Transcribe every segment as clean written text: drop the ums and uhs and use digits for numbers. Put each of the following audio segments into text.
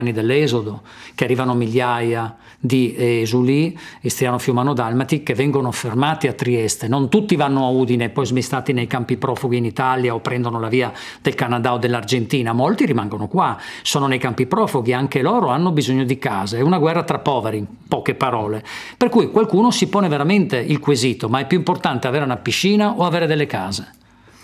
dell'Esodo, che arrivano migliaia di esuli istriano-fiumano-dalmati che vengono fermati a Trieste. Non tutti vanno a Udine e poi smistati nei campi profughi in Italia o prendono la via del Canada o dell'Argentina, molti rimangono qua, sono nei campi profughi, anche loro hanno bisogno di case, è una guerra tra poveri, in poche parole, per cui qualcuno si pone veramente il quesito: ma è più importante avere una piscina o avere delle case?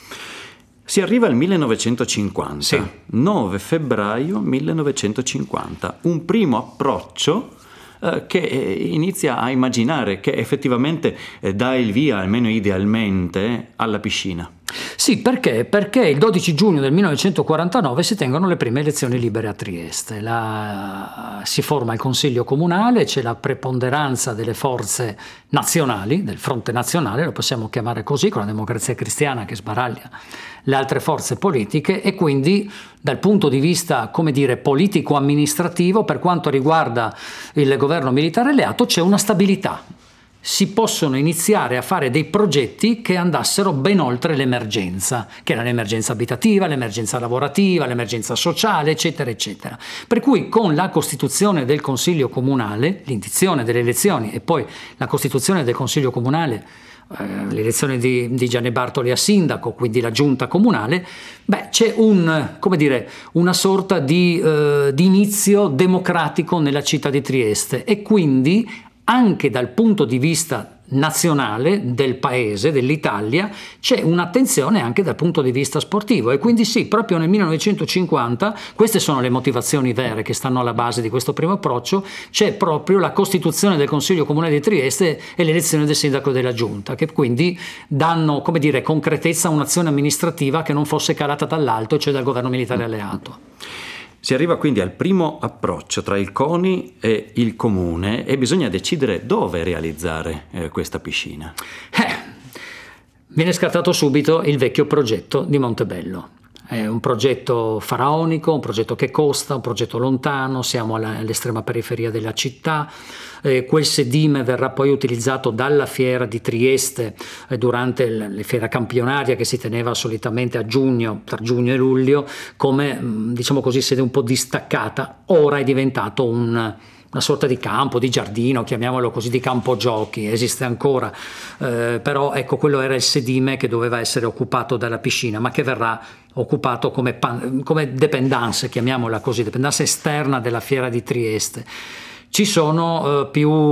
Si arriva al 1950, sì. 9 febbraio 1950, un primo approccio che inizia a immaginare, che effettivamente dà il via, almeno idealmente, alla piscina. Sì, perché? Perché il 12 giugno del 1949 si tengono le prime elezioni libere a Trieste. Si forma il Consiglio Comunale, c'è la preponderanza delle forze nazionali, del Fronte Nazionale, lo possiamo chiamare così, con la Democrazia Cristiana che sbaraglia le altre forze politiche, e quindi dal punto di vista, come dire, politico-amministrativo, per quanto riguarda il governo militare alleato, c'è una stabilità. Si possono iniziare a fare dei progetti che andassero ben oltre l'emergenza, che era l'emergenza abitativa, l'emergenza lavorativa, l'emergenza sociale, eccetera, eccetera. Per cui con la costituzione del Consiglio Comunale, l'indizione delle elezioni e poi la costituzione del Consiglio Comunale, l'elezione di Gianni Bartoli a sindaco, quindi la giunta comunale, c'è una sorta di inizio democratico nella città di Trieste, e quindi anche dal punto di vista nazionale del paese, dell'Italia, c'è un'attenzione anche dal punto di vista sportivo. E quindi sì, proprio nel 1950, queste sono le motivazioni vere che stanno alla base di questo primo approccio, c'è proprio la costituzione del Consiglio Comunale di Trieste e l'elezione del sindaco della giunta, che quindi danno, concretezza a un'azione amministrativa che non fosse calata dall'alto, cioè dal governo militare alleato. Si arriva quindi al primo approccio tra il CONI e il comune, e bisogna decidere dove realizzare questa piscina. Viene scartato subito il vecchio progetto di Montebello. È un progetto faraonico, un progetto che costa, un progetto lontano, siamo all'estrema periferia della città. Quel sedime verrà poi utilizzato dalla fiera di Trieste durante la fiera campionaria che si teneva solitamente a giugno, tra giugno e luglio, come sede un po' distaccata. Ora è diventato una sorta di campo, di giardino, chiamiamolo così, di campo giochi, esiste ancora, però ecco, quello era il sedime che doveva essere occupato dalla piscina, ma che verrà occupato come dependance, chiamiamola così, dependance esterna della fiera di Trieste. Ci sono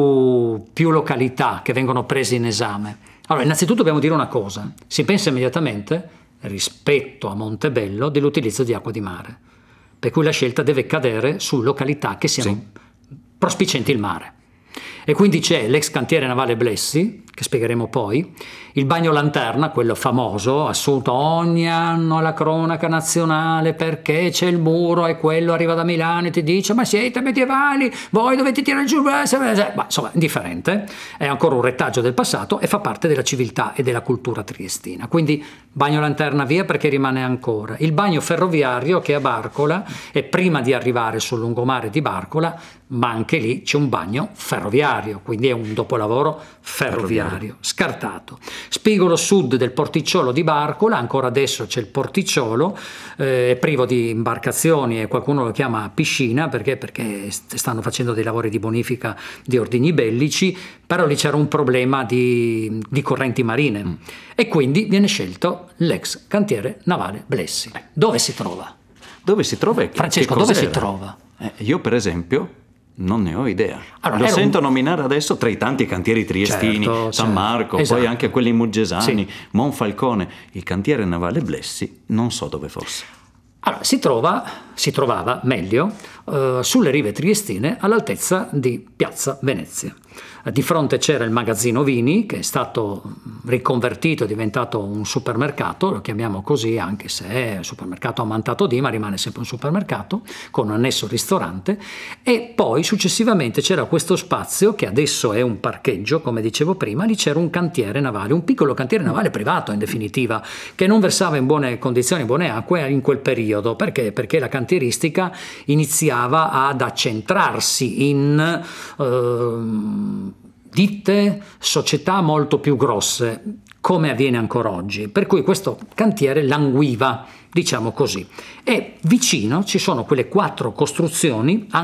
più località che vengono prese in esame. Allora, innanzitutto dobbiamo dire una cosa: si pensa immediatamente, rispetto a Montebello, dell'utilizzo di acqua di mare, per cui la scelta deve cadere su località che siano prospicienti il mare. E quindi c'è l'ex cantiere navale Blessi, che spiegheremo poi, il bagno lanterna, quello famoso, assunto ogni anno alla cronaca nazionale perché c'è il muro e quello arriva da Milano e ti dice: ma siete medievali, voi dovete tirare giù, insomma, indifferente, è ancora un retaggio del passato e fa parte della civiltà e della cultura triestina. Quindi bagno lanterna via, perché rimane ancora. Il bagno ferroviario, che è a Barcola, e prima di arrivare sul lungomare di Barcola, ma anche lì c'è un bagno ferroviario, quindi è un dopolavoro ferroviario scartato. Spigolo sud del porticciolo di Barcola, ancora adesso c'è il porticciolo, è privo di imbarcazioni e qualcuno lo chiama piscina perché stanno facendo dei lavori di bonifica di ordigni bellici, però lì c'era un problema di correnti marine e quindi viene scelto l'ex cantiere navale Blessi. Dove si trova? Dove si trova? Francesco, dove si trova? Io per esempio non ne ho idea. Allora, lo sento nominare adesso tra i tanti cantieri triestini, San Marco, esatto, poi anche quelli muggesani, Monfalcone. Il cantiere navale Blessi non so dove fosse. Allora, si trovava meglio sulle rive triestine, all'altezza di Piazza Venezia. Di fronte c'era il magazzino vini, che è stato riconvertito, è diventato un supermercato, lo chiamiamo così, anche se è un supermercato ammantato ma rimane sempre un supermercato, con un annesso ristorante. E poi successivamente c'era questo spazio, che adesso è un parcheggio, come dicevo prima, lì c'era un cantiere navale, un piccolo cantiere navale privato in definitiva, che non versava in buone condizioni, in buone acque in quel periodo. Perché? Perché la cantieristica iniziava ad accentrarsi in ditte, società molto più grosse, come avviene ancora oggi, per cui questo cantiere languiva, diciamo così. E vicino ci sono quelle 4 costruzioni